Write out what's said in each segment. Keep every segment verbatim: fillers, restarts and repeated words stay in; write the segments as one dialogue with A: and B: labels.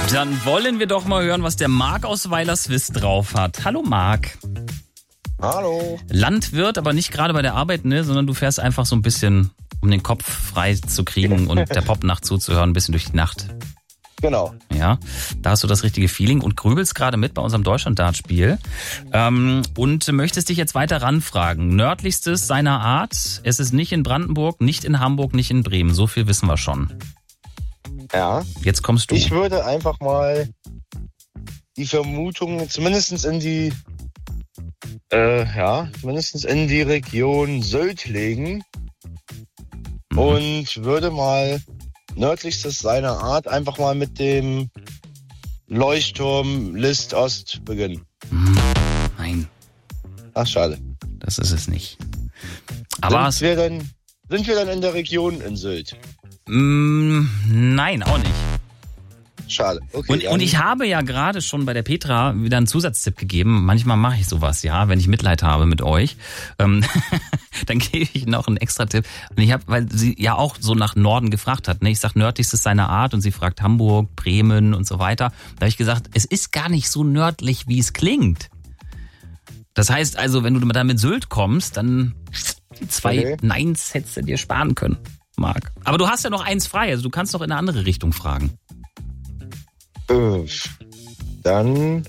A: Dann wollen wir doch mal hören, was der Marc aus Weilerswist drauf hat. Hallo Marc.
B: Hallo.
A: Landwirt, aber nicht gerade bei der Arbeit, ne, sondern du fährst einfach so ein bisschen, um den Kopf frei zu kriegen und der Popnacht zuzuhören, ein bisschen durch die Nacht.
B: Genau.
A: Ja, da hast du das richtige Feeling und grübelst gerade mit bei unserem Deutschland-Dart-Spiel. Ähm, und möchtest dich jetzt weiter ranfragen. Nördlichstes seiner Art, es ist nicht in Brandenburg, nicht in Hamburg, nicht in Bremen. So viel wissen wir schon.
B: Ja.
A: Jetzt kommst du.
B: Ich würde einfach mal die Vermutung zumindest in die, äh, ja, zumindest in die Region Sylt legen mhm. und würde mal nördlichstes seiner Art einfach mal mit dem Leuchtturm List Ost beginnen.
A: Nein.
B: Ach, schade.
A: Das ist es nicht. Aber
B: sind wir dann, sind wir dann in der Region in Sylt?
A: Mm, nein, auch nicht.
B: Schade. Okay,
A: und, und ich habe ja gerade schon bei der Petra wieder einen Zusatztipp gegeben. Manchmal mache ich sowas, ja, wenn ich Mitleid habe mit euch. Ähm, dann gebe ich noch einen extra Tipp. Und ich habe, weil sie ja auch so nach Norden gefragt hat, ne? Ich sag nördlichstes seiner Art und sie fragt Hamburg, Bremen und so weiter. Da habe ich gesagt, es ist gar nicht so nördlich, wie es klingt. Das heißt also, wenn du da mit Sylt kommst, dann die zwei okay. Neins hättest du dir sparen können, Marc. Aber du hast ja noch eins frei, also du kannst doch in eine andere Richtung fragen.
B: Äh, dann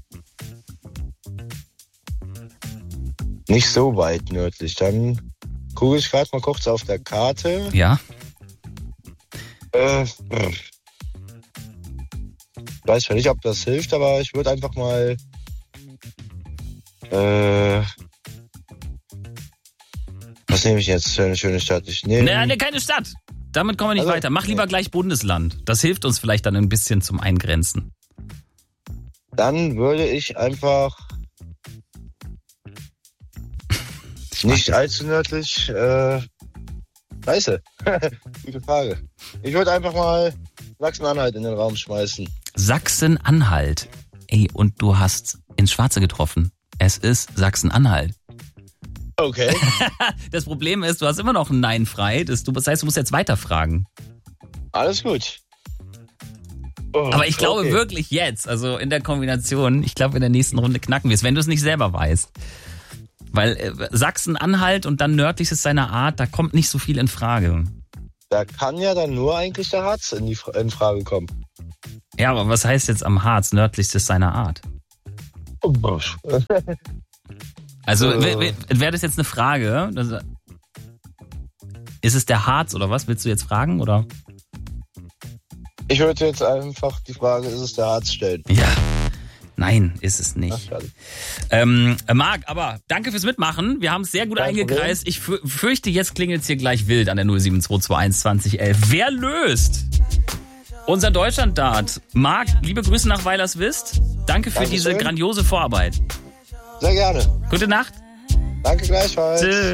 B: nicht so weit nördlich. Dann gucke ich gerade mal kurz auf der Karte.
A: Ja.
B: Äh, weiß ja nicht, ob das hilft, aber ich würde einfach mal äh, was nehme ich jetzt für eine schöne Stadt? Ich nehme
A: Nein, nee, keine Stadt. Damit kommen wir nicht also, weiter. Mach lieber nee. gleich Bundesland. Das hilft uns vielleicht dann ein bisschen zum Eingrenzen.
B: Dann würde ich einfach nicht allzu nördlich. Äh, Scheiße. Gute Frage. Ich würde einfach mal Sachsen-Anhalt in den Raum schmeißen.
A: Sachsen-Anhalt. Ey, und du hast ins Schwarze getroffen. Es ist Sachsen-Anhalt.
B: Okay.
A: Das Problem ist, du hast immer noch ein Nein frei. Das, das heißt, du musst jetzt weiterfragen.
B: Alles gut.
A: Oh, aber ich glaube okay. wirklich jetzt, also in der Kombination, ich glaube in der nächsten Runde knacken wir es, wenn du es nicht selber weißt. Weil äh, Sachsen-Anhalt und dann nördlichstes seiner Art, da kommt nicht so viel in Frage.
B: Da kann ja dann nur eigentlich der Harz in, die, in Frage kommen.
A: Ja, aber was heißt jetzt am Harz, nördlichstes seiner Art?
B: Oh,
A: Also wäre wär das jetzt eine Frage? Das, ist es der Harz oder was? Willst du jetzt fragen oder?
B: Ich würde jetzt einfach die Frage, ist es der Harz stellen?
A: Ja, nein, ist es nicht. Ach, ähm, Marc, aber danke fürs Mitmachen. Wir haben es sehr gut Kein eingekreist. Problem. Ich fürchte, jetzt klingelt es hier gleich wild an der null sieben zwei zwei eins zwanzig elf. Wer löst? Unser Deutschland-Dart. Marc, liebe Grüße nach Weilerswist. Danke für Dankeschön. Diese grandiose Vorarbeit.
B: Sehr gerne.
A: Gute Nacht.
B: Danke gleichfalls. Tschüss.